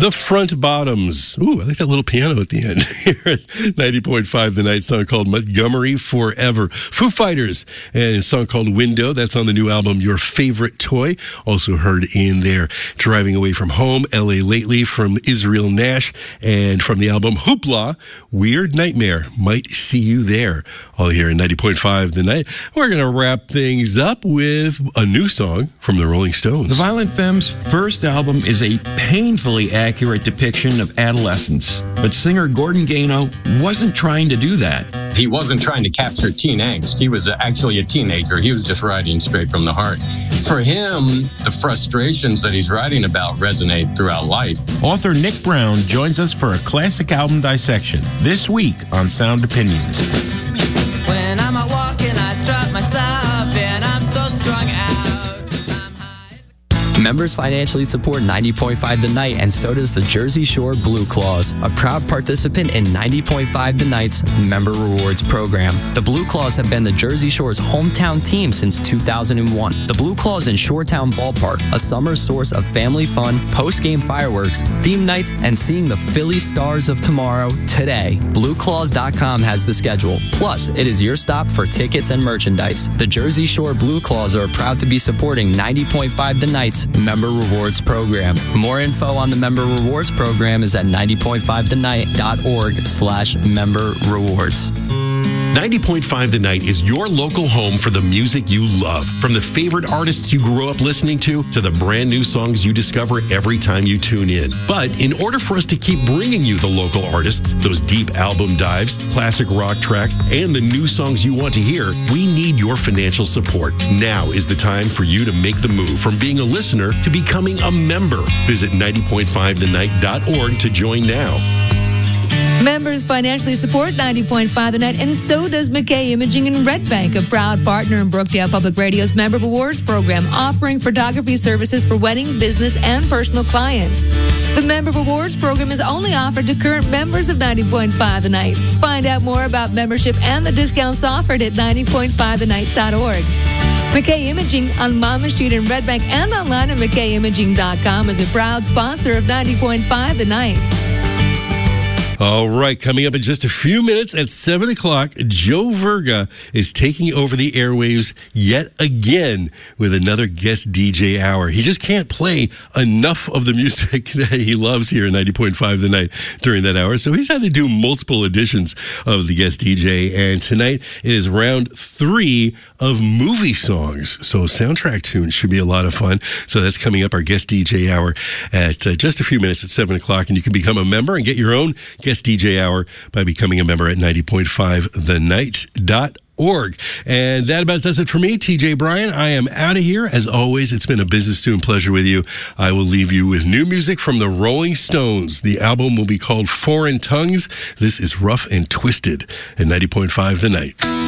The Front Bottoms. Ooh, I like that little piano at the end. Here at 90.5 The Night, song called Montgomery Forever. Foo Fighters and a song called Window. That's on the new album Your Favorite Toy. Also heard in there. Driving Away from Home, LA Lately from Israel Nash. And from the album Hoopla, Weird Nightmare. Might see you there. All here in 90.5 The Night. We're going to wrap things up with a new song from the Rolling Stones. The Violent Femmes' first album is a painfully accurate depiction of adolescence, but singer Gordon Gano wasn't trying to do that. He wasn't trying to capture teen angst. He was actually a teenager. He was just writing straight from the heart. For him, the frustrations that he's writing about resonate throughout life. Author Nick Brown joins us for a classic album dissection this week on Sound Opinions. When I'm out walking, I strut my stuff, and I'm so strung out. Members financially support 90.5 The Night, and so does the Jersey Shore Blue Claws, a proud participant in 90.5 The Night's Member Rewards program. The Blue Claws have been the Jersey Shore's hometown team since 2001. The Blue Claws in Shoretown Ballpark, a summer source of family fun, post-game fireworks, theme nights, and seeing the Philly Stars of tomorrow today. BlueClaws.com has the schedule. Plus, it is your stop for tickets and merchandise. The Jersey Shore Blue Claws are proud to be supporting 90.5 The Night's Member Rewards program. More info on the Member Rewards program is at 90.5thenight.org/member rewards. 90.5 The Night is your local home for the music you love. From the favorite artists you grew up listening to the brand new songs you discover every time you tune in. But in order for us to keep bringing you the local artists, those deep album dives, classic rock tracks, and the new songs you want to hear, we need your financial support. Now is the time for you to make the move from being a listener to becoming a member. Visit 90.5thenight.org to join now. Members financially support 90.5 The Night, and so does McKay Imaging in Red Bank, a proud partner in Brookdale Public Radio's Member Rewards program, offering photography services for wedding, business, and personal clients. The Member Rewards program is only offered to current members of 90.5 The Night. Find out more about membership and the discounts offered at 90.5thenight.org. McKay Imaging on Monmouth Street in Red Bank and online at McKayImaging.com is a proud sponsor of 90.5 The Night. All right, coming up in just a few minutes at 7 o'clock, Joe Verga is taking over the airwaves yet again with another guest DJ hour. He just can't play enough of the music that he loves here at 90.5 The Night during that hour, so he's had to do multiple editions of the guest DJ, and tonight it is round 3 of movie songs, so soundtrack tunes should be a lot of fun. So that's coming up, our guest DJ hour at just a few minutes at 7 o'clock, and you can become a member and get your own guest DJ hour by becoming a member at 90.5thenight.org. And that about does it for me, TJ Bryan. I am out of here. As always, it's been a business student pleasure with you. I will leave you with new music from the Rolling Stones. The album will be called Foreign Tongues. This is Rough and Twisted at 90.5 The Night.